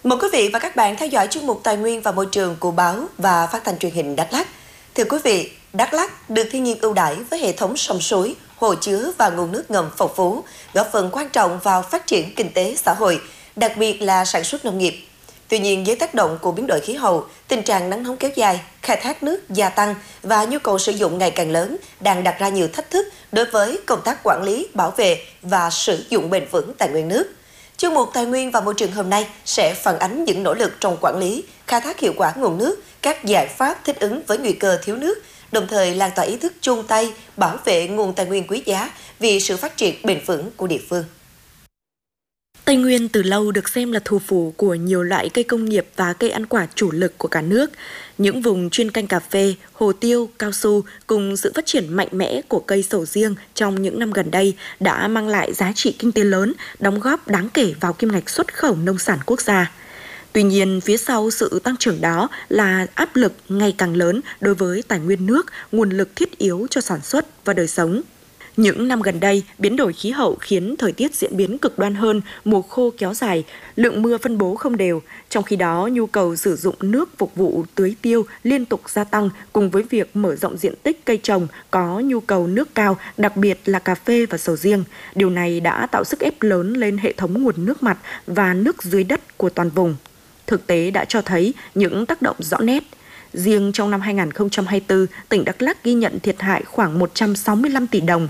Mời quý vị và các bạn theo dõi chuyên mục Tài nguyên và Môi trường của báo và phát thanh truyền hình Đắk Lắk. Thưa quý vị, Đắk Lắk được thiên nhiên ưu đãi với hệ thống sông suối, hồ chứa và nguồn nước ngầm phong phú, góp phần quan trọng vào phát triển kinh tế xã hội, đặc biệt là sản xuất nông nghiệp. Tuy nhiên, với tác động của biến đổi khí hậu, tình trạng nắng nóng kéo dài, khai thác nước gia tăng và nhu cầu sử dụng ngày càng lớn đang đặt ra nhiều thách thức đối với công tác quản lý, bảo vệ và sử dụng bền vững tài nguyên nước. Chuyên mục Tài nguyên và Môi trường hôm nay sẽ phản ánh những nỗ lực trong quản lý, khai thác hiệu quả nguồn nước, các giải pháp thích ứng với nguy cơ thiếu nước, đồng thời lan tỏa ý thức chung tay bảo vệ nguồn tài nguyên quý giá vì sự phát triển bền vững của địa phương. Tây Nguyên từ lâu được xem là thủ phủ của nhiều loại cây công nghiệp và cây ăn quả chủ lực của cả nước. Những vùng chuyên canh cà phê, hồ tiêu, cao su cùng sự phát triển mạnh mẽ của cây sầu riêng trong những năm gần đây đã mang lại giá trị kinh tế lớn, đóng góp đáng kể vào kim ngạch xuất khẩu nông sản quốc gia. Tuy nhiên, phía sau sự tăng trưởng đó là áp lực ngày càng lớn đối với tài nguyên nước, nguồn lực thiết yếu cho sản xuất và đời sống. Những năm gần đây, biến đổi khí hậu khiến thời tiết diễn biến cực đoan hơn, mùa khô kéo dài, lượng mưa phân bố không đều. Trong khi đó, nhu cầu sử dụng nước phục vụ tưới tiêu liên tục gia tăng cùng với việc mở rộng diện tích cây trồng có nhu cầu nước cao, đặc biệt là cà phê và sầu riêng. Điều này đã tạo sức ép lớn lên hệ thống nguồn nước mặt và nước dưới đất của toàn vùng. Thực tế đã cho thấy những tác động rõ nét. Riêng trong năm 2024, tỉnh Đắk Lắk ghi nhận thiệt hại khoảng 165 tỷ đồng